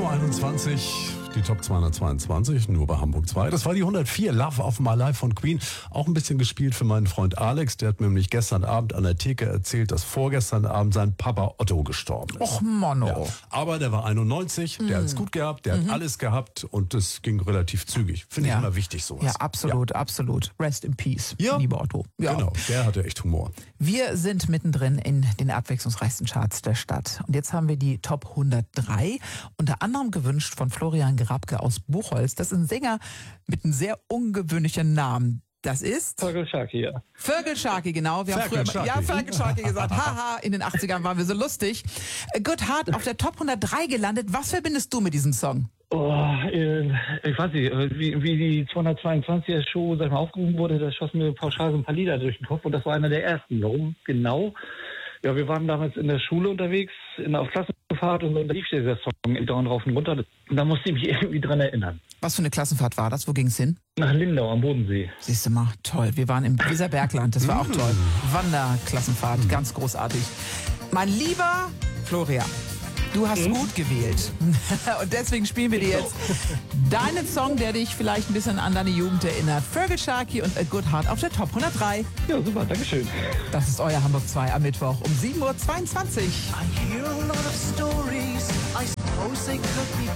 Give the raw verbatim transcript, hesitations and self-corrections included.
Uhr einundzwanzig, die Top zweihundertzweiundzwanzig, nur bei Hamburg zwei. Das war die hundertvier, Love of My Life von Queen. Auch ein bisschen gespielt für meinen Freund Alex. Der hat mir nämlich gestern Abend an der Theke erzählt, dass vorgestern Abend sein Papa Otto gestorben ist. Och Mann, ja. Aber der war einundneunzig, der hat es gut gehabt, der mhm. hat alles gehabt und das ging relativ zügig. Finde ja. ich immer wichtig, sowas. Ja, absolut, ja. absolut. Rest in peace, ja. lieber Otto. Ja. Genau, der hatte echt Humor. Wir sind mittendrin in den abwechslungsreichsten Charts der Stadt. Und jetzt haben wir die Top hundertdrei, unter anderem gewünscht von Florian Grabke aus Buchholz. Das ist ein Sänger mit einem sehr ungewöhnlichen Namen. Das ist... Fergal Sharkey, ja. Fergal Sharkey, genau. Wir haben Fergal früher Sharkey. Ja, Fergal Sharkey gesagt. Haha, in den achtzigern waren wir so lustig. Good Heart auf der Top hundertdrei gelandet. Was verbindest du mit diesem Song? Oh, äh, ich weiß nicht, wie, wie die zweihundertzweiundzwanziger Show sag ich mal, aufgerufen wurde, da schossen mir pauschal so ein paar Lieder durch den Kopf und das war einer der ersten. Warum genau? Ja, wir waren damals in der Schule unterwegs, in, auf Klassenfahrt und da lief dieser Song dauernd rauf und runter. Und da musste ich mich irgendwie dran erinnern. Was für eine Klassenfahrt war das? Wo ging's hin? Nach Lindau am Bodensee. Siehst du mal, toll. Wir waren im Weserbergland, das war auch toll. Wanderklassenfahrt, ganz großartig. Mein lieber Florian, du hast mhm. gut gewählt. Und deswegen spielen wir dir jetzt deinen Song, der dich vielleicht ein bisschen an deine Jugend erinnert. Fergal Sharkey und A Good Heart auf der Top hundertdrei. Ja, super, dankeschön. Das ist euer Hamburg zwei am Mittwoch um sieben Uhr zweiundzwanzig. I hear a lot of stories. I suppose they could be